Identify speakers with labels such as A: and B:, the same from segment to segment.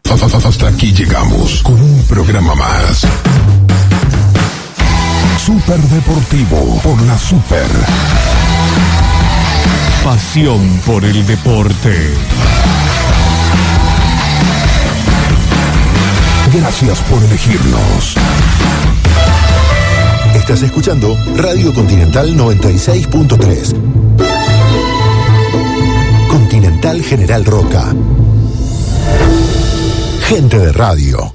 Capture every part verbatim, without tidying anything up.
A: Hasta aquí llegamos con un programa más. Super Deportivo por la Super. Pasión por el deporte. Gracias por elegirnos.
B: Estás escuchando Radio Continental noventa y seis punto tres. Continental General Roca. Gente de radio.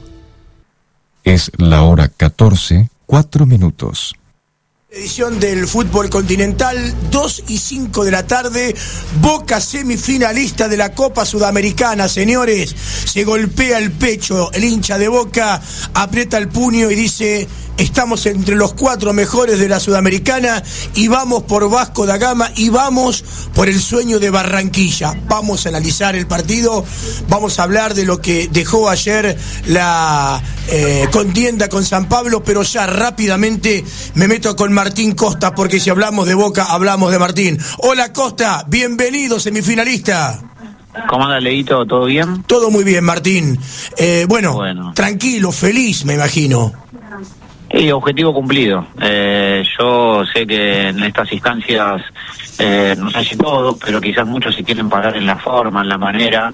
A: Es la hora catorce, cuatro minutos.
C: Edición del fútbol continental, dos y cinco de la tarde. Boca semifinalista de la Copa Sudamericana, señores. Se golpea el pecho el hincha de Boca, aprieta el puño y dice: estamos entre los cuatro mejores de la Sudamericana y vamos por Vasco da Gama y vamos por el sueño de Barranquilla. Vamos a analizar el partido, vamos a hablar de lo que dejó ayer la eh, contienda con San Pablo, pero ya rápidamente me meto con Martín Costa, porque si hablamos de Boca, hablamos de Martín. Hola Costa, bienvenido, semifinalista.
D: ¿Cómo anda, Leito? ¿Todo bien?
C: Todo muy bien, Martín. Eh, bueno,
D: bueno,
C: tranquilo, feliz, me imagino.
D: Sí, objetivo cumplido. Eh, yo sé que en estas instancias, eh, no sé si todo, pero quizás muchos se quieren parar en la forma, en la manera.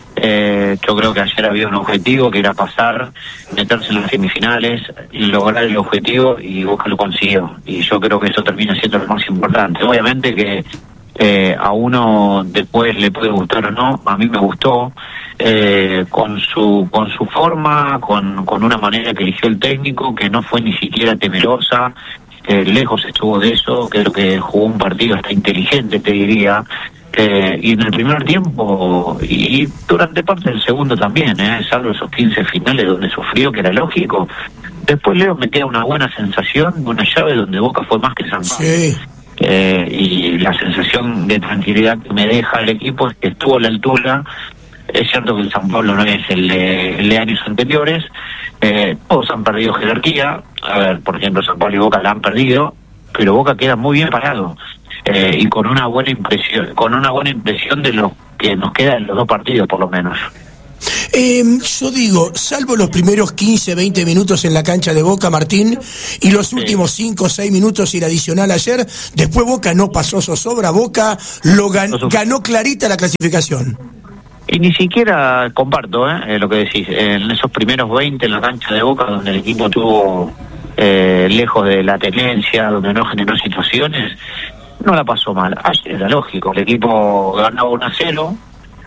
D: Eh, yo creo que ayer había un objetivo que era pasar, meterse en las semifinales, lograr el objetivo, y Boca lo consiguió. Y yo creo que eso termina siendo lo más importante. Obviamente que eh, a uno después le puede gustar o no, a mí me gustó. Eh, con su con su forma, con, con una manera que eligió el técnico, que no fue ni siquiera temerosa, eh, lejos estuvo de eso. Creo que jugó un partido hasta inteligente, te diría, eh, y en el primer tiempo y durante parte del segundo también, eh, salvo esos quince finales donde sufrió, que era lógico. Después, Leo, me queda una buena sensación, una llave donde Boca fue más que San Pablo.
C: Sí.
D: Eh, y la sensación de tranquilidad que me deja el equipo es que estuvo a la altura. Es cierto que el San Pablo no es el de, el de años anteriores, eh, todos han perdido jerarquía. A ver, por ejemplo, San Pablo y Boca la han perdido, pero Boca queda muy bien parado, eh, y con una buena impresión, con una buena impresión de lo que nos queda en los dos partidos, por lo menos.
C: Eh, yo digo, salvo los primeros quince, veinte minutos en la cancha de Boca, Martín, y los últimos cinco o seis minutos y el adicional ayer, después Boca no pasó zozobra. Boca lo gan- ganó clarita la clasificación.
D: Y ni siquiera comparto eh, eh, lo que decís. En esos primeros veinte en la cancha de Boca, donde el equipo estuvo eh, lejos de la tenencia, donde no generó situaciones, no la pasó mal. Ayer era lógico, el equipo ganaba uno a cero,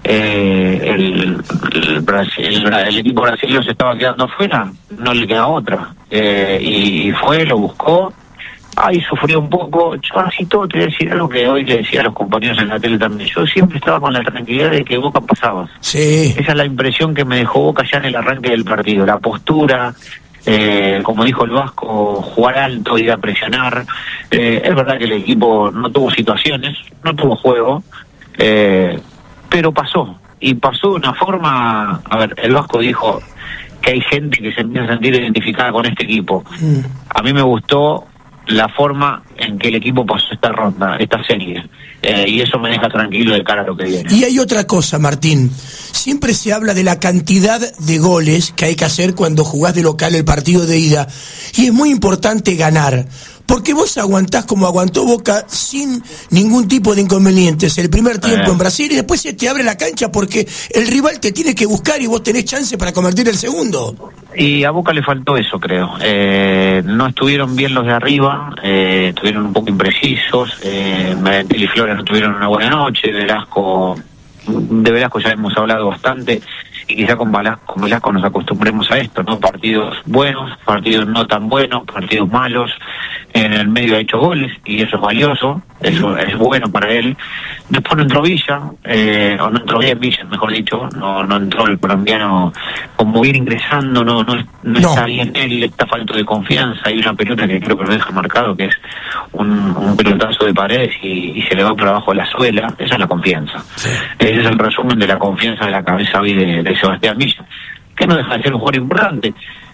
D: eh, el, el, el, el equipo brasileño se estaba quedando afuera, no le queda otra. Eh, y, y fue, lo buscó. Ahí sufrió un poco. Yo así todo te voy a decir algo que hoy le decía a los compañeros en la tele también. Yo siempre estaba con la tranquilidad de que Boca pasaba.
C: Sí.
D: Esa es la impresión que me dejó Boca ya en el arranque del partido. La postura, eh, como dijo el Vasco, jugar alto, ir a presionar. Eh, es verdad que el equipo no tuvo situaciones, no tuvo juego, eh, pero pasó. Y pasó de una forma... A ver, el Vasco dijo que hay gente que se empieza a sentir identificada con este equipo. Mm. A mí me gustó la forma en que el equipo pasó esta ronda, esta serie, eh, y eso me deja tranquilo de cara a lo que viene.
C: Y hay otra cosa, Martín, siempre se habla de la cantidad de goles que hay que hacer cuando jugás de local el partido de ida, y es muy importante ganar, porque vos aguantás como aguantó Boca sin ningún tipo de inconvenientes el primer tiempo eh. en Brasil, y después se te abre la cancha porque el rival te tiene que buscar y vos tenés chance para convertir el segundo.
D: Y a Boca le faltó eso, creo. Eh, no estuvieron bien los de arriba, eh, estuvieron un poco imprecisos. Eh, Merentiel y Flores no tuvieron una buena noche. Velasco, de Velasco ya hemos hablado bastante, y quizá con Velasco, con Velasco nos acostumbremos a esto, ¿no? Partidos buenos, partidos no tan buenos, partidos malos. En el medio ha hecho goles y eso es valioso, eso es bueno para él. Después no entró Villa, eh, o no entró bien Villa, mejor dicho, no no entró el colombiano como bien ingresando, no no, no, no. está bien él, está falto de confianza. Hay una pelota que creo que lo deja marcado, que es un, un pelotazo de Paredes y, y se le va por abajo la suela. Esa es la confianza. Sí. Ese es el resumen de la confianza de la cabeza hoy de, de Sebastián Villa, que no deja de ser un jugador importante.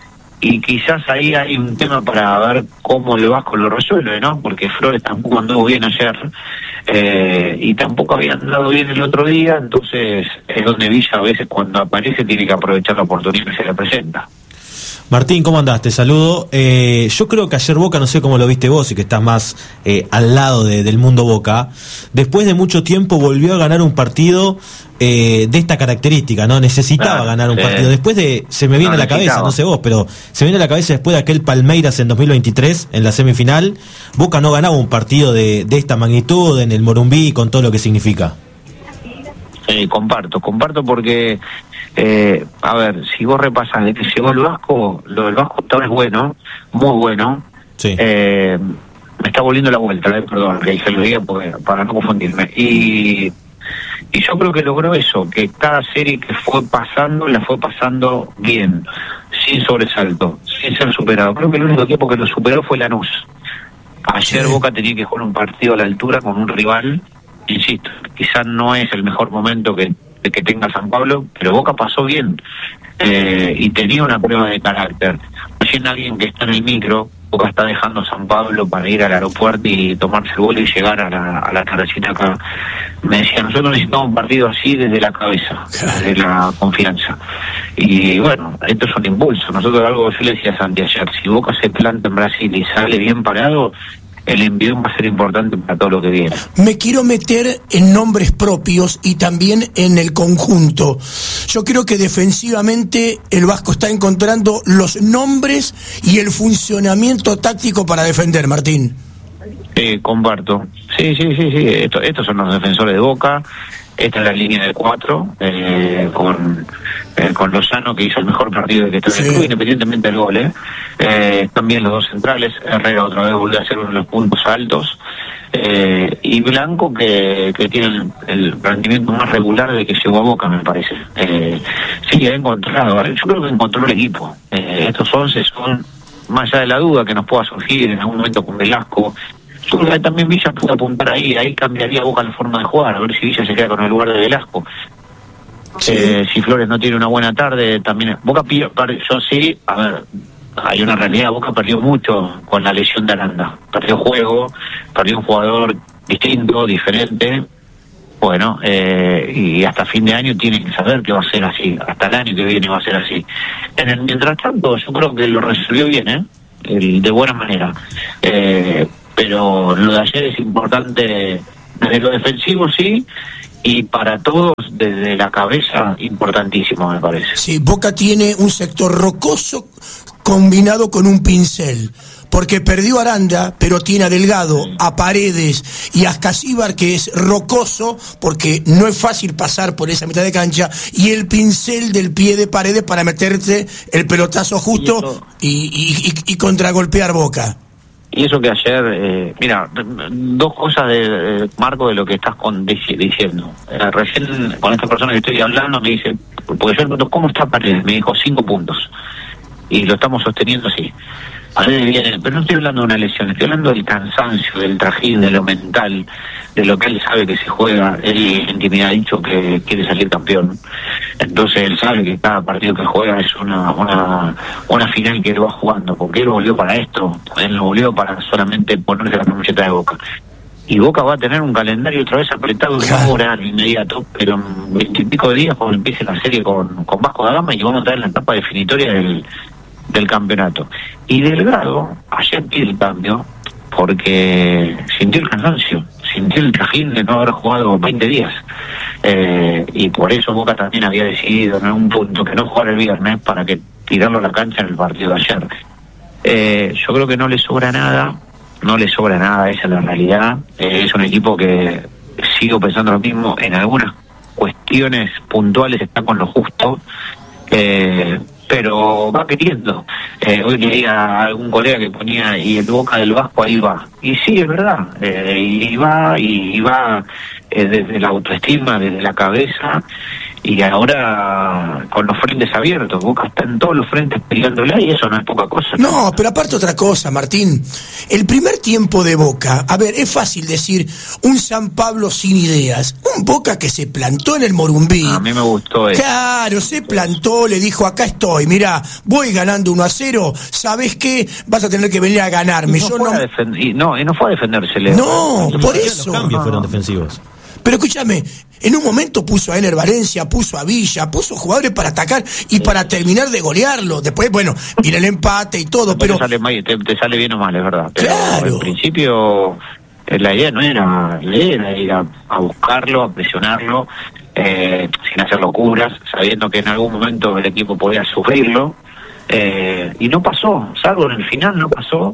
D: y quizás ahí hay un tema para ver cómo el Vasco lo resuelve, ¿no? Porque Flores tampoco anduvo bien ayer, eh, y tampoco había andado bien el otro día, entonces es donde Villa a veces cuando aparece tiene que aprovechar la oportunidad que se le presenta.
E: Martín, ¿cómo andás? Te saludo. Eh, yo creo que ayer Boca, no sé cómo lo viste vos y que estás más eh, al lado de, del mundo Boca, después de mucho tiempo volvió a ganar un partido eh, de esta característica, ¿no? Necesitaba ah, ganar un sí. partido. Después de, se me viene no, a la cabeza, no sé vos, pero se me viene a la cabeza después de aquel Palmeiras en dos mil veintitrés, en la semifinal, Boca no ganaba un partido de, de esta magnitud en el Morumbí con todo lo que significa.
D: Eh, comparto, comparto porque... Eh, a ver, si vos repasás de que llegó el Vasco, lo del Vasco ahora es bueno, muy bueno.
E: Sí.
D: Eh, me está volviendo la vuelta, eh, perdón, que se lo diga porque, para no confundirme. Y, y yo creo que logró eso, que cada serie que fue pasando, la fue pasando bien, sin sobresalto, sin ser superado. Creo que el único equipo que lo superó fue Lanús. Ayer sí. Boca tenía que jugar un partido a la altura con un rival, insisto, quizás no es el mejor momento que que tenga San Pablo, pero Boca pasó bien, eh, y tenía una prueba de carácter. Recién alguien que está en el micro, Boca está dejando San Pablo para ir al aeropuerto y tomarse el vuelo y llegar a la, a la tardecita acá. Me decía, nosotros necesitamos un partido así desde la cabeza, desde la confianza. Y bueno, esto es un impulso. Nosotros, algo yo le decía a Santi ayer, si Boca se planta en Brasil y sale bien parado, el envión va a ser importante para todo lo que viene.
C: Me quiero meter en nombres propios y también en el conjunto. Yo creo que defensivamente el Vasco está encontrando los nombres y el funcionamiento táctico para defender, Martín.
D: Eh, comparto. Sí, sí, sí, sí. Esto, estos son los defensores de Boca. Esta es la línea de cuatro, eh, con eh, con Lozano, que hizo el mejor partido de que está en el club, independientemente del gol. Eh. Eh, también los dos centrales, Herrera otra vez volvió a ser uno de los puntos altos, eh, y Blanco, que, que tiene el, el rendimiento más regular de que llegó a Boca, me parece. Eh, sí, ha encontrado, yo creo que encontró el equipo. Eh, estos once son, más allá de la duda que nos pueda surgir en algún momento con Velasco, yo creo que también Villa puede apuntar ahí, ahí cambiaría Boca la forma de jugar, a ver si Villa se queda con el lugar de Velasco. Sí. Eh, si Flores no tiene una buena tarde, también Boca pierde, yo sí, a ver, hay una realidad, Boca perdió mucho con la lesión de Aranda, perdió juego, perdió un jugador distinto, diferente, bueno, eh, y hasta fin de año tiene que saber que va a ser así, hasta el año que viene va a ser así. En el mientras tanto, yo creo que lo resolvió bien, ¿eh? El, de buena manera. Eh, pero lo de ayer es importante desde lo defensivo, sí, y para todos desde la cabeza importantísimo, me parece.
C: Sí, Boca tiene un sector rocoso combinado con un pincel, porque perdió a Aranda, pero tiene a Delgado, a Paredes y a Ascasíbar, que es rocoso, porque no es fácil pasar por esa mitad de cancha, y el pincel del pie de Paredes para meterte el pelotazo justo y, y, y, y contragolpear Boca.
D: Y eso que ayer, eh, mira, dos cosas de, de Marco de lo que estás con, diciendo. Eh, recién con esta persona que estoy hablando me dice, porque yo le pregunto, ¿cómo está Paredes? Me dijo, cinco puntos. Y lo estamos sosteniendo así. Paredes viene, pero no estoy hablando de una lesión, estoy hablando del cansancio, del trajín, de lo mental, de lo que él sabe que se juega. Él en intimidad ha dicho que quiere salir campeón. Entonces él sabe que cada partido que juega es una una una final que él va jugando, porque él volvió para esto, él no volvió para solamente ponerse la camiseta de Boca. Y Boca va a tener un calendario otra vez apretado de ahora al inmediato, pero en veintipico de días cuando empiece la serie con, con Vasco da Gama, y vamos a estar en la etapa definitoria del, del campeonato. Y Delgado ayer pide el cambio porque sintió el cansancio, sintió el trajín de no haber jugado veinte días. Eh, y por eso Boca también había decidido en algún punto que no jugar el viernes para que tirarlo a la cancha en el partido de ayer. Eh, yo creo que no le sobra nada, no le sobra nada, esa es la realidad. Eh, es un equipo que, sigo pensando lo mismo, en algunas cuestiones puntuales está con lo justo, eh, pero va queriendo. Eh, hoy leía a algún colega que ponía, y el Boca del Vasco ahí va. Y sí, es verdad, eh, y va, y va eh, desde la autoestima, desde la cabeza, y ahora con los frentes abiertos. Boca está en todos los frentes peleándola y eso no es poca cosa.
C: No, pero aparte otra cosa, Martín. El primer tiempo de Boca, a ver, es fácil decir un San Pablo sin ideas. Un Boca que se plantó en el Morumbí.
D: A mí me gustó eso.
C: Claro, se plantó, le dijo, acá estoy, mirá, voy ganando uno a cero, ¿sabés qué? Vas a tener que venir a ganarme.
D: Y no,
C: Yo
D: fue
C: no...
D: a defend- y no, y no fue a defenderse, Leo.
C: No,
D: Los
C: por eso.
E: Los cambios
C: No.
E: fueron defensivos.
C: Pero escúchame, en un momento puso a Ener Valencia, puso a Villa, puso jugadores para atacar y para terminar de golearlo. Después, bueno, viene el empate y todo,
D: Después
C: pero...
D: te sale, mal- te, te sale bien o mal, es verdad. Pero
C: Claro.
D: en principio eh, la idea no era leer, era ir a, a buscarlo, a presionarlo, eh, sin hacer locuras, sabiendo que en algún momento el equipo podía sufrirlo. Eh, y no pasó, salvo en el final no pasó.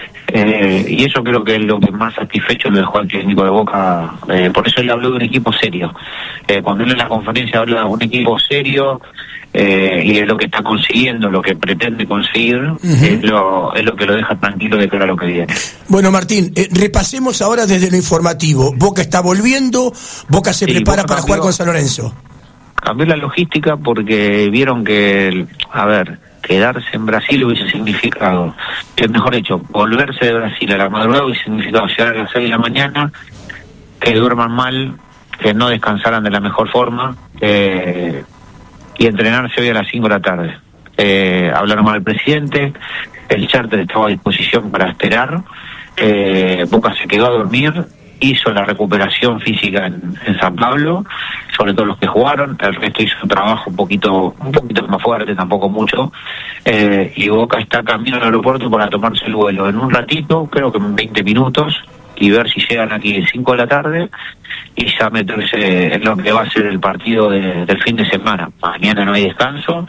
D: Eh, y eso creo que es lo que más satisfecho lo dejó al técnico de Boca. Eh, por eso él habló de un equipo serio. Eh, cuando él en la conferencia habla de un equipo serio eh, y de lo que está consiguiendo, lo que pretende conseguir, uh-huh. es, lo, es lo que lo deja tranquilo de cara a lo que viene.
C: Bueno, Martín, eh, repasemos ahora desde lo informativo. Boca está volviendo, Boca se
D: Sí,
C: prepara
D: Boca
C: para
D: cambió,
C: jugar con San Lorenzo.
D: Cambió la logística porque vieron que, a ver, quedarse en Brasil hubiese significado, que mejor hecho, volverse de Brasil a la madrugada hubiese significado llegar a las seis de la mañana, que duerman mal, que no descansaran de la mejor forma, eh, y entrenarse hoy a las cinco de la tarde. Eh, hablaron con el presidente, el charter estaba a disposición para esperar, eh, Boca se quedó a dormir, hizo la recuperación física en, en San Pablo, sobre todo los que jugaron, el resto hizo un trabajo un poquito un poquito más fuerte, tampoco mucho, eh, y Boca está camino al aeropuerto para tomarse el vuelo en un ratito, creo que en veinte minutos, y ver si llegan aquí a cinco de la tarde, y ya meterse en lo que va a ser el partido de, del fin de semana. Mañana no hay descanso,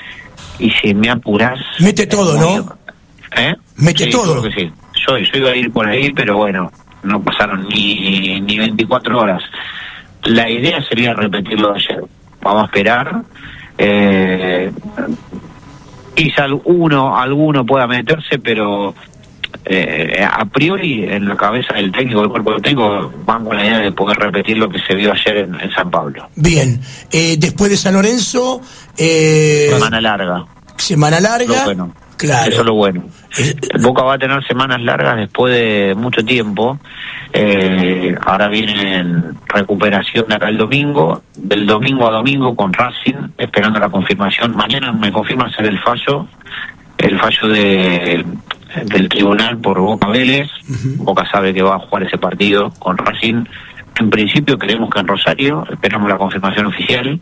D: y si me apurás...
C: Mete todo,
D: muy,
C: ¿no?
D: ¿Eh?
C: Mete
D: sí,
C: todo.
D: Creo que sí. Yo, yo iba a ir por ahí, pero bueno, no pasaron ni, ni veinticuatro horas. La idea sería repetirlo de ayer. Vamos a esperar. Eh, quizá alguno, alguno pueda meterse, pero eh, a priori en la cabeza del técnico, del cuerpo del técnico, van con la idea de poder repetir lo que se vio ayer en, en San Pablo.
C: Bien, eh, después de San Lorenzo... Eh,
D: semana larga.
C: Semana larga.
D: Lo bueno.
C: Claro.
D: Eso es lo bueno.
C: Eh,
D: Boca va a tener semanas largas después de mucho tiempo. Eh, ahora viene en recuperación de acá el domingo, del domingo a domingo con Racing, esperando la confirmación. Mañana me confirma ser el fallo, el fallo de, del tribunal por Boca Vélez. Uh-huh. Boca sabe que va a jugar ese partido con Racing. En principio creemos que en Rosario, esperamos la confirmación oficial.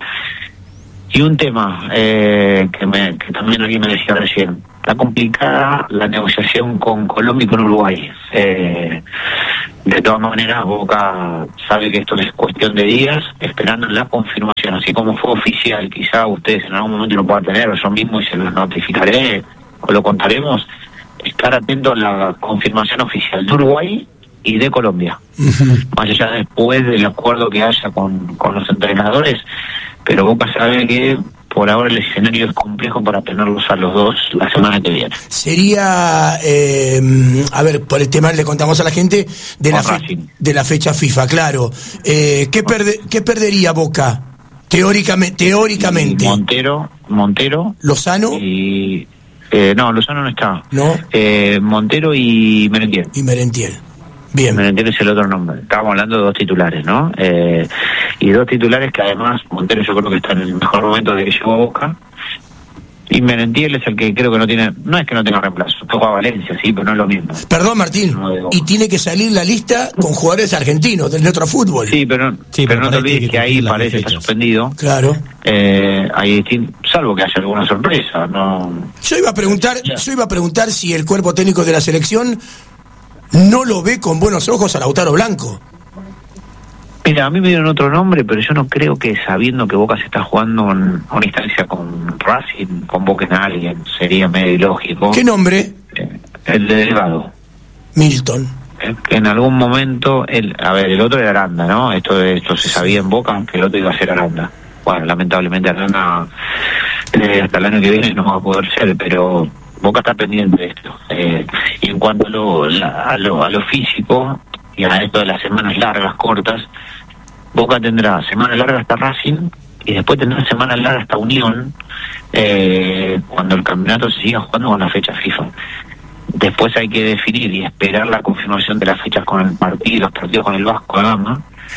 D: Y un tema eh, que, me, que también alguien me decía recién, está complicada la negociación con Colombia y con Uruguay. Eh, de todas maneras, Boca sabe que esto es cuestión de días, esperando la confirmación, así como fue oficial, quizá ustedes en algún momento lo puedan tener, o yo mismo y se los notificaré, o lo contaremos, estar atento a la confirmación oficial de Uruguay y de Colombia. Uh-huh. Más allá después del acuerdo que haya con, con los entrenadores, pero Boca sabe que por ahora el escenario es complejo para tenerlos a los dos la semana que viene.
C: Sería, eh, a ver, por el tema le contamos a la gente de, la, fe, de la fecha FIFA, claro. Eh, ¿qué, perde, ¿Qué perdería Boca? Teóricamente. teóricamente.
D: Y Montero, Montero.
C: Lozano.
D: Y, eh, no, Lozano no está.
C: No.
D: Eh, Montero y Merentiel.
C: Y Merentiel. Bien.
D: Merentiel es el otro nombre. Estábamos hablando de dos titulares, ¿no? Eh, y dos titulares que además Montero yo creo que está en el mejor momento de que llegó a Boca. Y Merentiel es el que creo que no tiene, no es que no tenga reemplazo, toca a Valencia, sí, pero no es lo mismo.
C: Perdón, Martín, no y tiene que salir la lista con jugadores argentinos del otro fútbol.
D: Sí, pero, sí, pero, pero no te olvides que, que ahí parece que está suspendido.
C: Claro.
D: Eh, hay salvo que haya alguna sorpresa, no.
C: Yo iba a preguntar, ya. yo iba a preguntar si el cuerpo técnico de la selección no lo ve con buenos ojos a Lautaro Blanco.
D: Mira, a mí me dieron otro nombre, pero yo no creo que sabiendo que Boca se está jugando en una instancia con Racing, convoquen a alguien, sería medio ilógico.
C: ¿Qué nombre?
D: Eh, el de Delgado.
C: Milton.
D: Eh, que en algún momento, el, a ver, el otro era Aranda, ¿no? Esto esto se sabía en Boca, que el otro iba a ser Aranda. Bueno, lamentablemente Aranda eh, hasta el año que viene no va a poder ser, pero Boca está pendiente de esto. Eh, y en cuanto a lo, la, a lo, a lo físico y a esto de las semanas largas, cortas, Boca tendrá semanas largas hasta Racing y después tener una semana larga hasta Unión, eh, cuando el campeonato se siga jugando con la fecha FIFA. Después hay que definir y esperar la confirmación de las fechas con el partido, los partidos con el Vasco da Gama,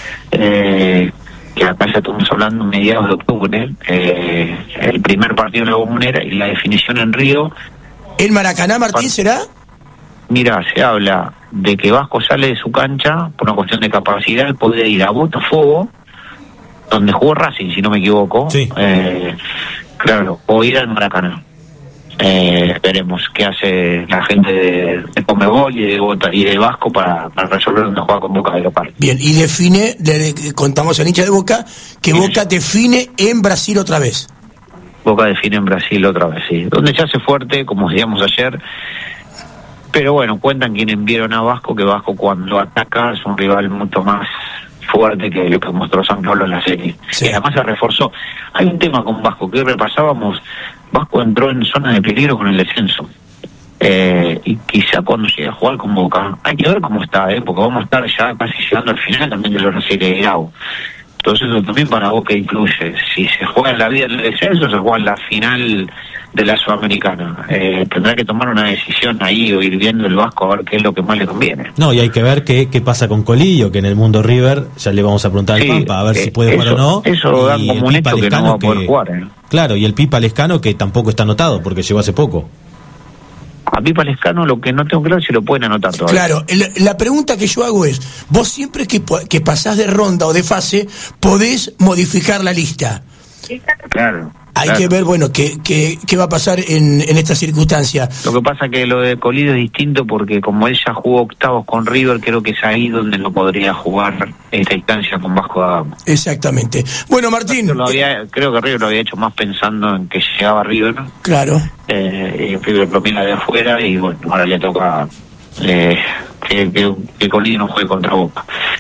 D: eh, que acá ya estamos hablando mediados de octubre, eh, el primer partido en la Bombonera y la definición en Río.
C: ¿El Maracaná, Martín, será?
D: Mira, se habla de que Vasco sale de su cancha por una cuestión de capacidad, puede ir a Botafogo, donde jugó Racing, si no me equivoco,
E: sí.
D: eh, claro, o ir al Maracaná. Eh, veremos qué hace la gente de, de Conmebol y de, Bota, y de Vasco para, para resolver dónde juega con Boca de local.
C: Bien, y define, le, le contamos al hincha de Boca, que sí. Boca define en Brasil otra vez.
D: Boca define en Brasil otra vez, sí. Donde se hace fuerte, como decíamos ayer, pero bueno, cuentan quienes enviaron a Vasco, que Vasco cuando ataca es un rival mucho más fuerte que lo que mostró San Pablo en la serie. Sí. Y además se reforzó. Hay un tema con Vasco que repasábamos. Vasco entró en zona de peligro con el descenso. Eh, y quizá cuando llegue a jugar con Boca, hay que ver cómo está, ¿eh? Porque vamos a estar ya casi llegando al final también de la serie de Grau. Entonces eso también para Boca incluye. Si se juega en la vida del descenso, se juega en la final de la Sudamericana. Eh, tendrá que tomar una decisión ahí o ir viendo el Vasco a ver qué es lo que más le conviene.
E: No, y hay que ver qué, qué pasa con Colillo, que en el mundo River ya le vamos a preguntar
D: sí,
E: al Pampa a ver eh, si puede
D: eso,
E: jugar o no.
D: Eso dan como un hecho que no va a poder que, jugar. ¿eh?
E: Claro, y el Pipa Lescano que tampoco está anotado porque llegó hace poco.
D: A Pipa Lescano lo que no tengo claro es si lo pueden anotar todavía.
C: Claro, la, la pregunta que yo hago es, vos siempre que, que pasás de ronda o de fase, podés modificar la lista.
D: Claro.
C: Hay
D: claro.
C: que ver, bueno, qué, qué, qué va a pasar en, en esta circunstancia.
D: Lo que pasa que lo de Colidio es distinto porque como él ya jugó octavos con River, creo que es ahí donde no podría jugar esta instancia con Vasco da Gama.
C: Exactamente. Bueno, Martín...
D: Lo había, eh, creo que River lo había hecho más pensando en que llegaba River.
C: Claro.
D: Eh, y River lo mira de afuera y bueno, ahora le toca eh, que, que, que Colidio no juegue contra Boca.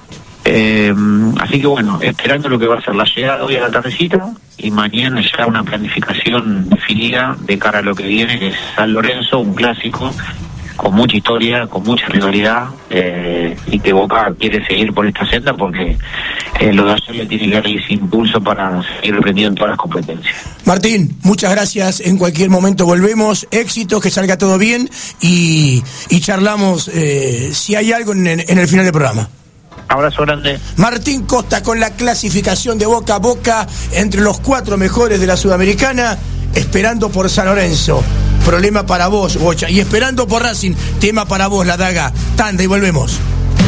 D: Eh, así que bueno, esperando lo que va a ser la llegada hoy a la tardecita y mañana ya una planificación definida de cara a lo que viene, que es San Lorenzo, un clásico con mucha historia, con mucha rivalidad, eh, y que Boca quiere seguir por esta senda porque eh, lo de ayer le tiene que dar ese impulso para seguir aprendiendo en todas las competencias.
C: Martín, muchas gracias, en cualquier momento volvemos, éxitos, que salga todo bien y, y charlamos eh, si hay algo en, en el final del programa.
D: Abrazo grande.
C: Martín Costa con la clasificación de Boca a Boca entre los cuatro mejores de la Sudamericana, esperando por San Lorenzo. Problema para vos, Bocha. Y esperando por Racing, tema para vos, La Daga. Tanda y volvemos.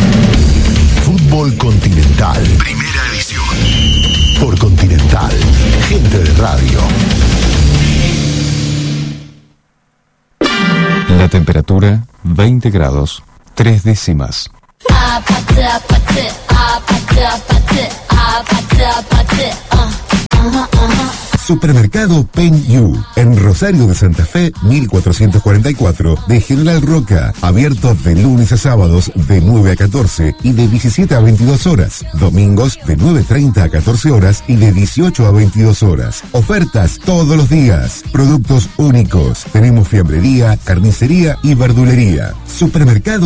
B: Fútbol Continental.
A: Primera edición.
B: Por Continental. Gente de radio.
F: La temperatura, veinte grados, tres décimas.
B: Supermercado Pen You, en Rosario de Santa Fe, mil cuatrocientos cuarenta y cuatro, de General Roca, abierto de lunes a sábados de nueve a catorce y de diecisiete a veintidós horas, domingos de nueve treinta a catorce horas y de dieciocho a veintidós horas. Ofertas todos los días, productos únicos, tenemos fiambrería, carnicería y verdulería. Supermercado